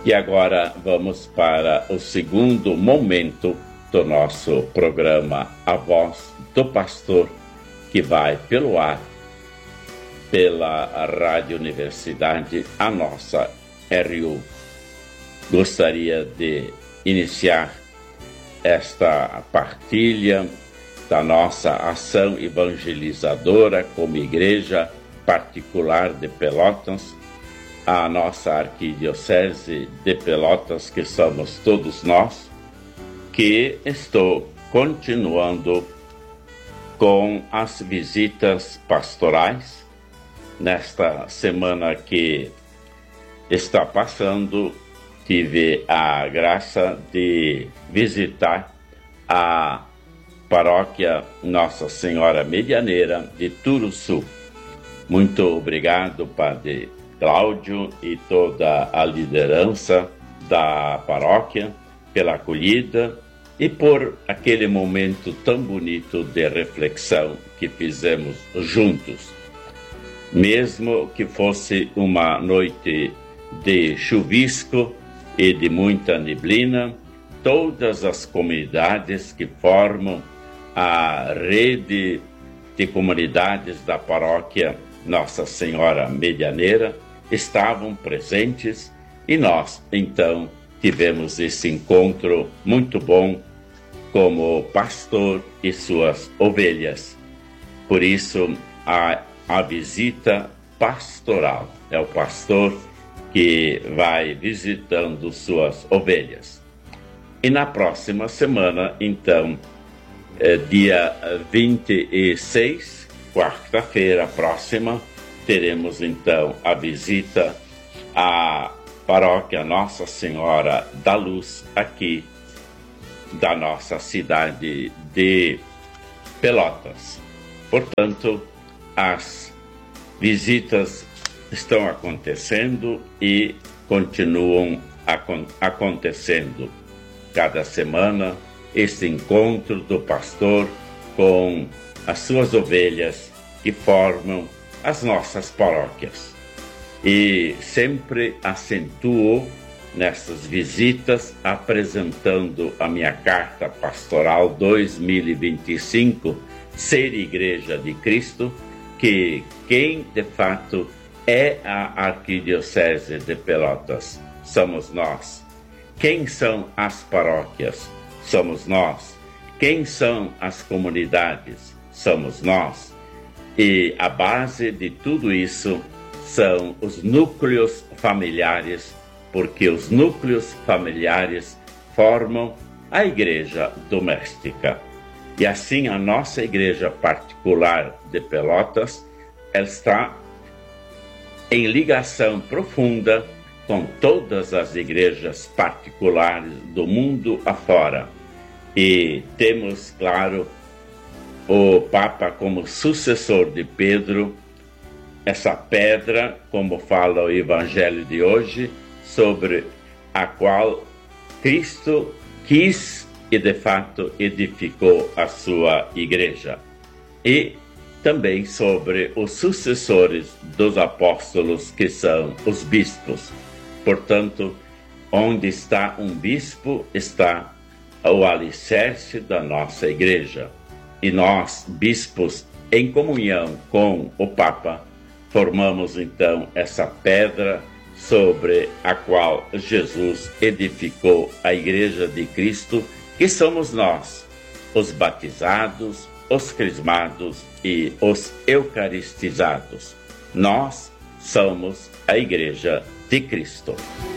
E agora vamos para o segundo momento do nosso programa A Voz do Pastor, que vai pelo ar, pela Rádio Universidade, a nossa RU. Gostaria de iniciar esta partilha da nossa ação evangelizadora como Igreja Particular de Pelotas, a nossa Arquidiocese de Pelotas, que somos todos nós, que estou continuando com as visitas pastorais. Nesta semana que está passando, tive a graça de visitar a paróquia Nossa Senhora Medianeira de Turuçu. Muito obrigado, Padre Cláudio e toda a liderança da paróquia pela acolhida e por aquele momento tão bonito de reflexão que fizemos juntos. Mesmo que fosse uma noite de chuvisco e de muita neblina, todas as comunidades que formam a rede de comunidades da paróquia Nossa Senhora Medianeira estavam presentes e nós, então, tivemos esse encontro muito bom como pastor e suas ovelhas. Por isso, a visita pastoral é o pastor que vai visitando suas ovelhas. E na próxima semana, então, dia 26, quarta-feira próxima, teremos então a visita à paróquia Nossa Senhora da Luz, aqui da nossa cidade de Pelotas. Portanto, as visitas estão acontecendo e continuam acontecendo. Cada semana, este encontro do pastor com as suas ovelhas que formam as nossas paróquias. E sempre acentuo nessas visitas, apresentando a minha carta pastoral 2025, Ser Igreja de Cristo, que quem de fato é a Arquidiocese de Pelotas somos nós. Quem são as paróquias? Somos nós. Quem são as comunidades? Somos nós. E a base de tudo isso são os núcleos familiares, porque os núcleos familiares formam a igreja doméstica. E assim a nossa igreja particular de Pelotas, ela está em ligação profunda com todas as igrejas particulares do mundo afora. E temos, claro, o Papa como sucessor de Pedro, essa pedra, como fala o Evangelho de hoje, sobre a qual Cristo quis e de fato edificou a sua igreja. E também sobre os sucessores dos apóstolos, que são os bispos. Portanto, onde está um bispo, está o alicerce da nossa igreja. E nós, bispos, em comunhão com o Papa, formamos então essa pedra sobre a qual Jesus edificou a Igreja de Cristo, que somos nós, os batizados, os crismados e os eucaristizados. Nós somos a Igreja de Cristo.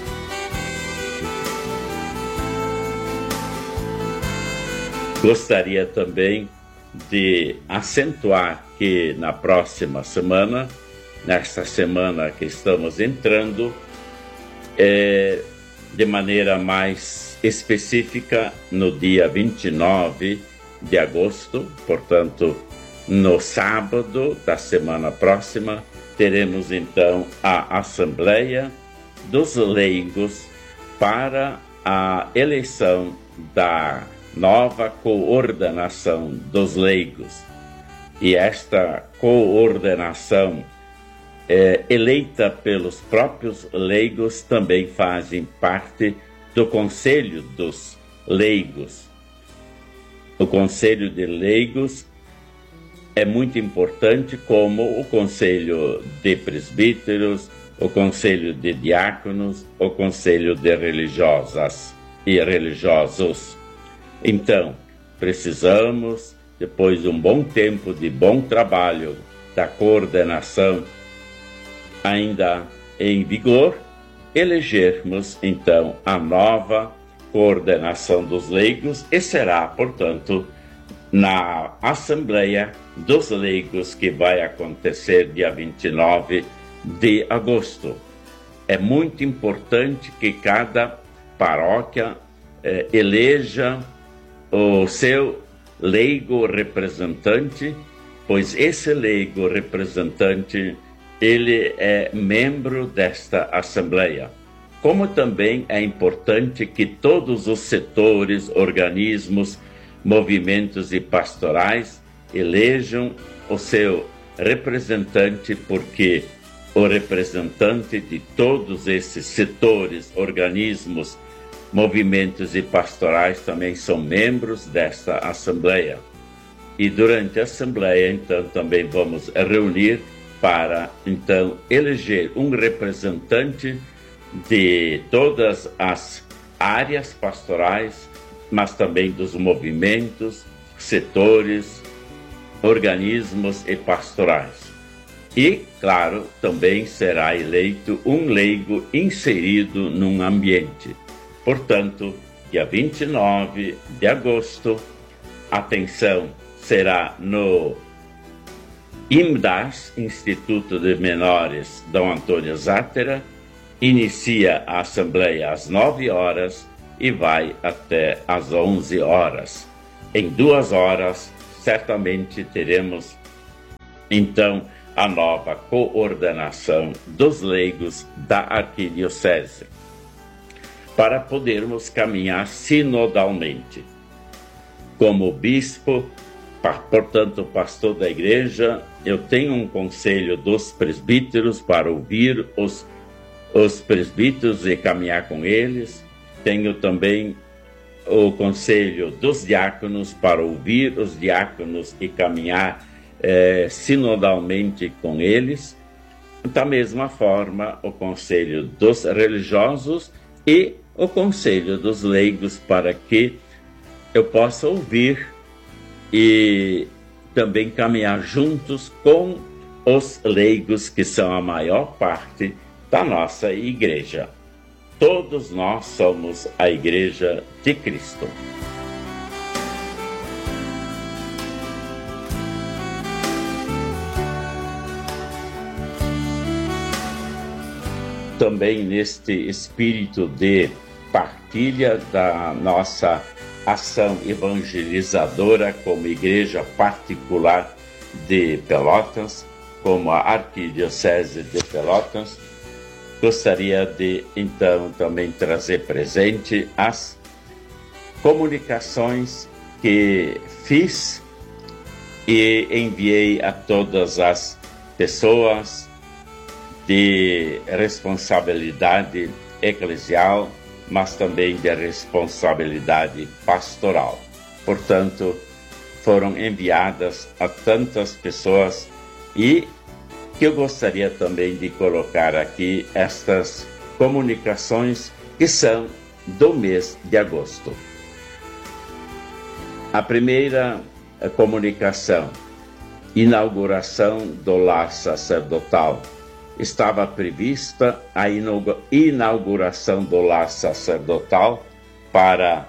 Gostaria também de acentuar que na próxima semana, nesta semana que estamos entrando, de maneira mais específica, no dia 29 de agosto, portanto, no sábado da semana próxima, teremos então a Assembleia dos Leigos para a eleição da nova coordenação dos leigos. E esta coordenação eleita pelos próprios leigos, também fazem parte do Conselho dos Leigos. O Conselho de Leigos é muito importante, como o Conselho de Presbíteros, o Conselho de Diáconos, o Conselho de Religiosas e Religiosos. Então, precisamos, depois de um bom tempo de bom trabalho da coordenação ainda em vigor, elegermos então a nova coordenação dos leigos, e será, portanto, na Assembleia dos Leigos, que vai acontecer dia 29 de agosto. É muito importante que cada paróquia eleja o seu leigo representante, pois esse leigo representante, ele é membro desta Assembleia. Como também é importante que todos os setores, organismos, movimentos e pastorais elejam o seu representante, porque o representante de todos esses setores, organismos, movimentos e pastorais também são membros desta Assembleia. E durante a Assembleia, então, também vamos reunir para, então, eleger um representante de todas as áreas pastorais, mas também dos movimentos, setores, organismos e pastorais. E, claro, também será eleito um leigo inserido num ambiente. Portanto, dia 29 de agosto, atenção, será no IMDAS, Instituto de Menores Dom Antônio Zátera. Inicia a Assembleia às 9 horas e vai até às 11 horas. Em 2 horas, certamente teremos, então, a nova coordenação dos leigos da Arquidiocese, para podermos caminhar sinodalmente. Como bispo, portanto, pastor da igreja, eu tenho um conselho dos presbíteros para ouvir os presbíteros e caminhar com eles. Tenho também o conselho dos diáconos para ouvir os diáconos e caminhar sinodalmente com eles. Da mesma forma, o conselho dos religiosos e o conselho dos leigos, para que eu possa ouvir e também caminhar juntos com os leigos, que são a maior parte da nossa igreja. Todos nós somos a Igreja de Cristo. Também neste espírito de partilha da nossa ação evangelizadora como igreja particular de Pelotas, como a Arquidiocese de Pelotas, gostaria de, então, também trazer presente as comunicações que fiz e enviei a todas as pessoas de responsabilidade eclesial, mas também de responsabilidade pastoral. Portanto, foram enviadas a tantas pessoas, e que eu gostaria também de colocar aqui estas comunicações que são do mês de agosto. A primeira comunicação, inauguração do lar sacerdotal. Estava prevista a inauguração do lar sacerdotal para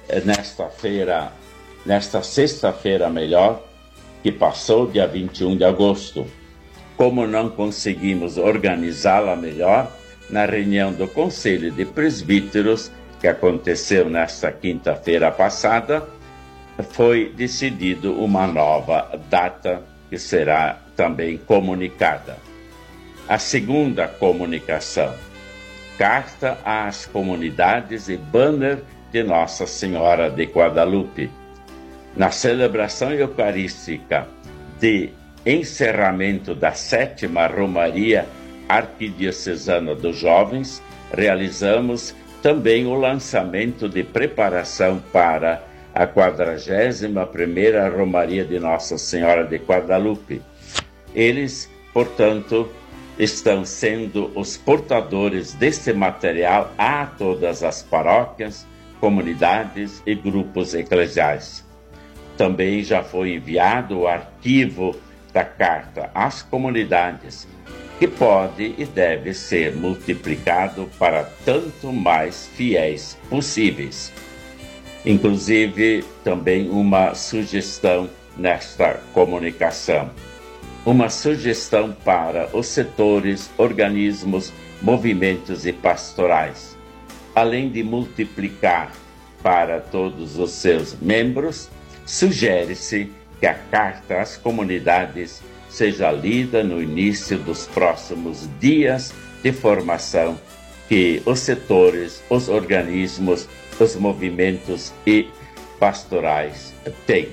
nesta sexta-feira melhor, que passou, dia 21 de agosto. Como não conseguimos organizá-la melhor, na reunião do Conselho de Presbíteros, que aconteceu nesta quinta-feira passada, foi decidido uma nova data, que será também comunicada. A segunda comunicação, carta às comunidades e banner de Nossa Senhora de Guadalupe. Na celebração eucarística de encerramento da 7ª Romaria Arquidiocesana dos Jovens, realizamos também o lançamento de preparação para a 41ª Romaria de Nossa Senhora de Guadalupe. Eles, portanto, estão sendo os portadores deste material a todas as paróquias, comunidades e grupos eclesiais. Também já foi enviado o arquivo da carta às comunidades, que pode e deve ser multiplicado para tanto mais fiéis possíveis. Inclusive, também uma sugestão nesta comunicação. Uma sugestão para os setores, organismos, movimentos e pastorais. Além de multiplicar para todos os seus membros, sugere-se que a carta às comunidades seja lida no início dos próximos dias de formação que os setores, os organismos, os movimentos e pastorais têm.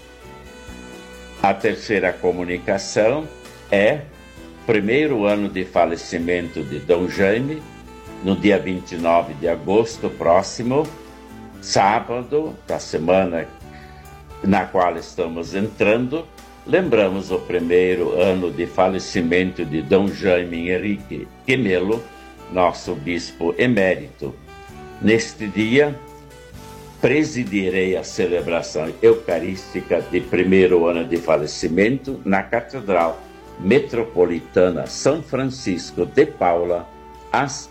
A terceira comunicação é o 1º ano de falecimento de Dom Jaime, no dia 29 de agosto próximo, sábado da semana na qual estamos entrando. Lembramos o 1º ano de falecimento de Dom Jaime Henrique Quemelo, nosso bispo emérito. Neste dia, presidirei a celebração eucarística de 1º ano de falecimento na Catedral Metropolitana São Francisco de Paula, às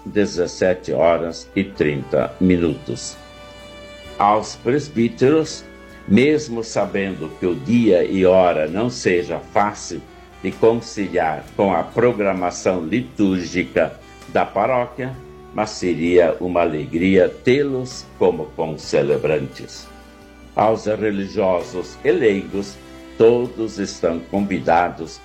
17h30. Aos presbíteros, mesmo sabendo que o dia e hora não seja fácil de conciliar com a programação litúrgica da paróquia, mas seria uma alegria tê-los como concelebrantes. Aos religiosos e leigos, todos estão convidados